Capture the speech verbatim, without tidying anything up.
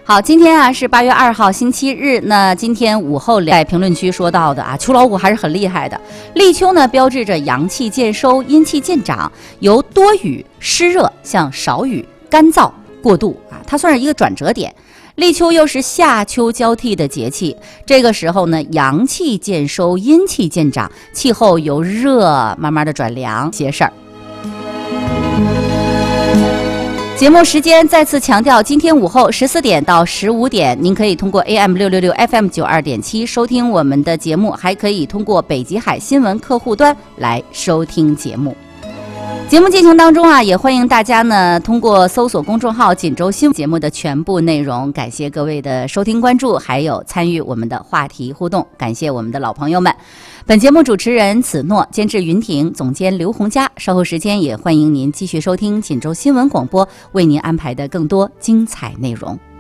好，今天啊是八月二号星期日。那今天午后在评论区说到的啊，秋老虎还是很厉害的。立秋呢，标志着阳气渐收，阴气渐长，由多雨湿热向少雨干燥过渡啊，它算是一个转折点。立秋又是夏秋交替的节气，这个时候呢，阳气渐收，阴气渐长，气候由热慢慢的转凉，些事儿。节目时间再次强调，今天午后十四点到十五点，您可以通过 A M 六六六 F M 九二点七收听我们的节目，还可以通过北极海新闻客户端来收听节目。节目进行当中啊，也欢迎大家呢通过搜索公众号锦州新闻节目的全部内容。感谢各位的收听关注，还有参与我们的话题互动，感谢我们的老朋友们。本节目主持人子诺，监制云婷，总监刘红佳。稍后时间也欢迎您继续收听锦州新闻广播为您安排的更多精彩内容。